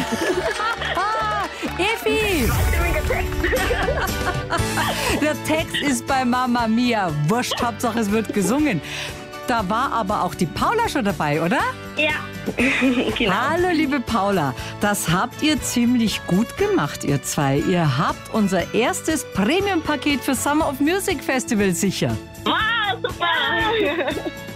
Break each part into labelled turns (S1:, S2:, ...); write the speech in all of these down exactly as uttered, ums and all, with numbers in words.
S1: Ah, Evi! Der Text ist bei Mama Mia. Wurscht, Hauptsache es wird gesungen. Da war aber auch die Paula schon dabei, oder?
S2: Ja, genau.
S1: Hallo, liebe Paula. Das habt ihr ziemlich gut gemacht, ihr zwei. Ihr habt unser erstes Premium-Paket für Summer of Music Festival sicher.
S2: Wow, super!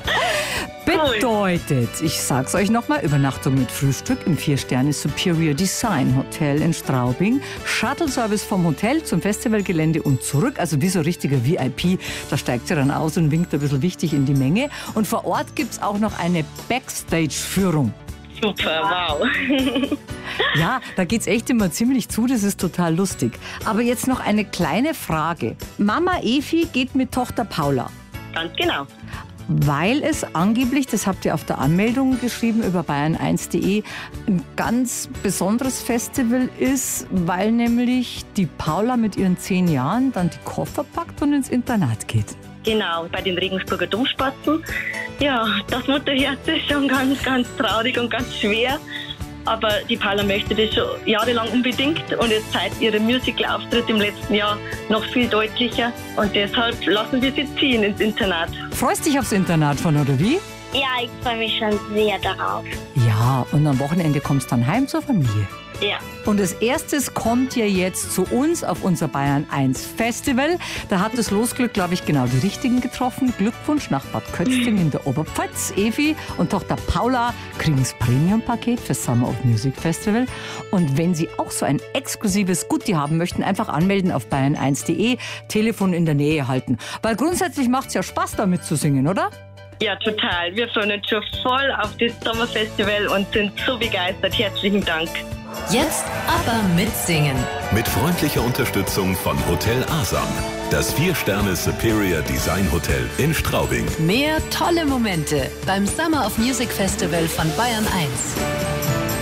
S1: Bedeutet, ich sag's euch nochmal, Übernachtung mit Frühstück im vier Sterne Superior Design Hotel in Straubing, Shuttle-Service vom Hotel zum Festivalgelände und zurück, also wie so richtiger V I P. Da steigt sie dann aus und winkt ein bisschen wichtig in die Menge. Und vor Ort gibt's auch noch eine Backstage-Führung.
S2: Super, wow.
S1: Ja, da geht's echt immer ziemlich zu, das ist total lustig. Aber jetzt noch eine kleine Frage. Mama Evi geht mit Tochter Paula.
S2: Ganz genau.
S1: Weil es angeblich, das habt ihr auf der Anmeldung geschrieben über bayern eins punkt de, ein ganz besonderes Festival ist, weil nämlich die Paula mit ihren zehn Jahren dann die Koffer packt und ins Internat geht.
S2: Genau, bei den Regensburger Domspatzen. Ja, das Mutterherz ist schon ganz, ganz traurig und ganz schwer. Aber die Paula möchte das schon jahrelang unbedingt und jetzt seit ihrem Musical-Auftritt im letzten Jahr noch viel deutlicher. Und deshalb lassen wir sie ziehen ins Internat.
S1: Freust dich aufs Internat von, oder wie?
S2: Ja, ich freue mich schon sehr darauf.
S1: Ja, und am Wochenende kommst du dann heim zur Familie.
S2: Ja.
S1: Und als erstes kommt ihr jetzt zu uns auf unser Bayern eins Festival. Da hat das Losglück, glaube ich, genau die Richtigen getroffen. Glückwunsch nach Bad Kötzting in der Oberpfalz. Evi und Tochter Paula kriegen das Premium-Paket für Summer of Music Festival. Und wenn Sie auch so ein exklusives Goodie haben möchten, einfach anmelden auf bayern eins punkt de, Telefon in der Nähe halten. Weil grundsätzlich macht es ja Spaß, damit zu singen, oder?
S2: Ja, total. Wir freuen uns schon voll auf das Sommerfestival und sind so begeistert. Herzlichen Dank.
S3: Jetzt aber mitsingen.
S4: Mit freundlicher Unterstützung von Hotel Asam. Das vier Sterne Superior Design Hotel in Straubing.
S3: Mehr tolle Momente beim Summer of Music Festival von Bayern eins.